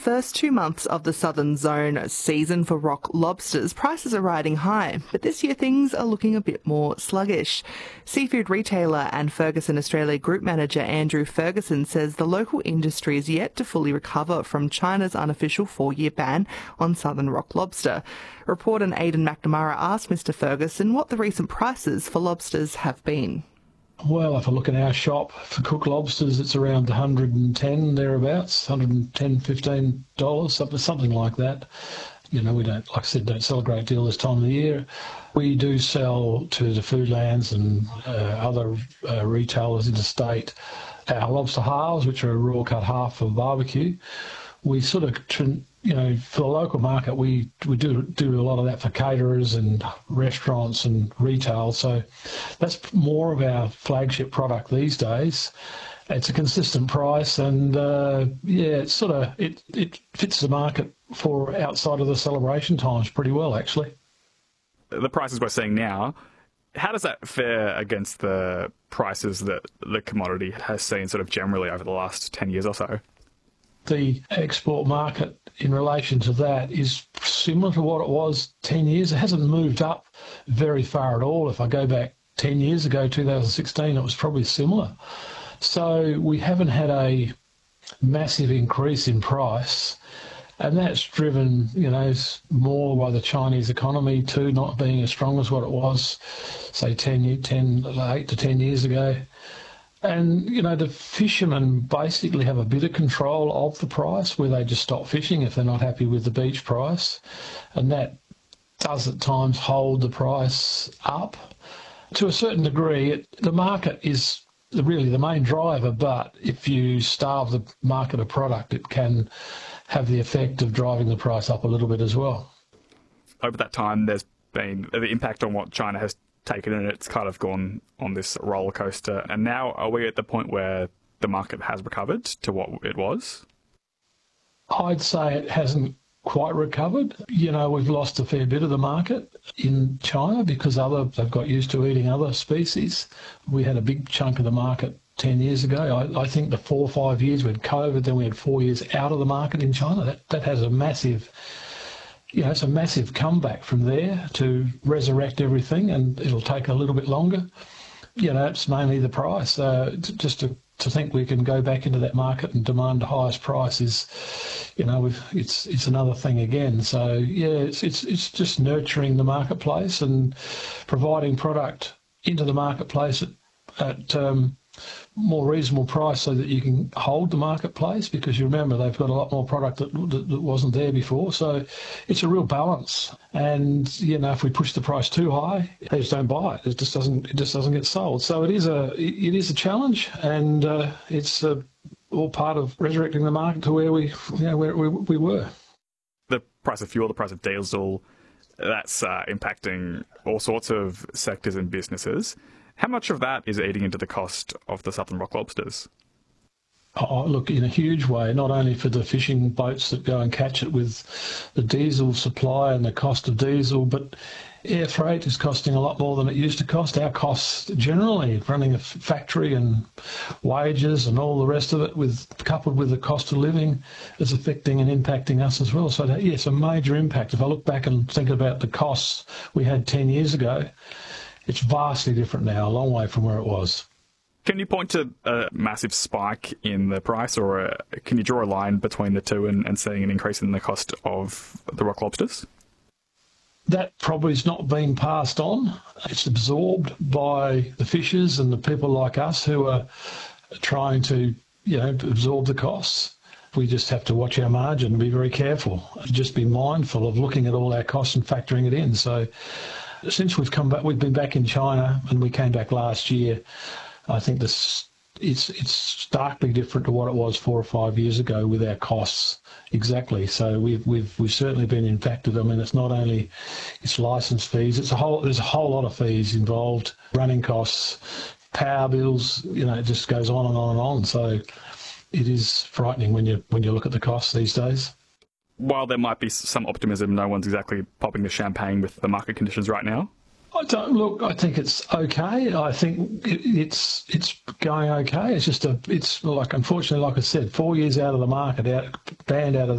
first 2 months of the Southern Zone season for rock lobsters, prices are riding high, but this year things are looking a bit more sluggish. Seafood retailer and Ferguson Australia Group Manager Andrew Ferguson says the local industry is yet to fully recover from China's unofficial 4-year ban on southern rock lobster. Reporter Aidan McNamara asked Mr Ferguson what the recent prices for lobsters have been. Well, if I look in our shop for cooked lobsters, it's around 110 thereabouts, $110, $15, something like that. You know, we don't, like I said, don't sell a great deal this time of the year. We do sell to the Foodlands and other retailers interstate our lobster halves, which are a raw cut half for barbecue. We sort of, you know, for the local market, we do a lot of that for caterers and restaurants and retail. So that's more of our flagship product these days. It's a consistent price, and it's sort of it fits the market for outside of the celebration times pretty well, actually. The prices we're seeing now, how does that fare against the prices that the commodity has seen sort of generally over the last 10 years or so? The export market in relation to that is similar to what it was 10 years. It hasn't moved up very far at all. If I go back 10 years ago, 2016, it was probably similar. So we haven't had a massive increase in price, and that's driven, you know, more by the Chinese economy too, not being as strong as what it was, say, 8 to 10 years ago. And, you know, the fishermen basically have a bit of control of the price, where they just stop fishing if they're not happy with the beach price. And that does at times hold the price up. To a certain degree, the market is really the main driver, but if you starve the market of product, it can have the effect of driving the price up a little bit as well. Over that time, there's been the impact on what China has taken, and it's kind of gone on this roller coaster. And now are we at the point where the market has recovered to what it was? I'd say it hasn't quite recovered. You know, we've lost a fair bit of the market in China because they've got used to eating other species. We had a big chunk of the market 10 years ago. I think the 4 or 5 years we had COVID, then we had 4 years out of the market in China. That has a massive, you know, it's a massive comeback from there to resurrect everything, and it'll take a little bit longer. You know, it's mainly the price. Just to think we can go back into that market and demand the highest price is, you know, it's another thing again. So yeah, it's just nurturing the marketplace and providing product into the marketplace at more reasonable price so that you can hold the marketplace, because you remember they've got a lot more product that wasn't there before. So it's a real balance. And, you know, if we push the price too high, they just don't buy it. It just doesn't get sold. So it is a challenge, and it's all part of resurrecting the market to where we were. The price of fuel, the price of diesel, that's impacting all sorts of sectors and businesses. How much of that is eating into the cost of the southern rock lobsters? Oh, look, in a huge way, not only for the fishing boats that go and catch it with the diesel supply and the cost of diesel, but air freight is costing a lot more than it used to cost. Our costs generally, running a factory and wages and all the rest of it, coupled with the cost of living, is affecting and impacting us as well. So, yes, a major impact. If I look back and think about the costs we had 10 years ago, it's vastly different now, a long way from where it was. Can you point to a massive spike in the price, or can you draw a line between the two and seeing an increase in the cost of the rock lobsters? That probably is not being passed on. It's absorbed by the fishers and the people like us who are trying to, you know, absorb the costs. We just have to watch our margin and be very careful. Just be mindful of looking at all our costs and factoring it in. So since we've come back, we've been back in China, and we came back last year. I think it's starkly different to what it was 4 or 5 years ago with our costs. Exactly. So we've certainly been impacted. I mean, it's not only it's license fees. There's a whole lot of fees involved, running costs, power bills. You know, it just goes on and on and on. So it is frightening when you look at the costs these days. While there might be some optimism, no one's exactly popping the champagne with the market conditions right now. I think it's okay. I think it's going okay. It's just unfortunately, like I said, 4 years out of the market, banned out of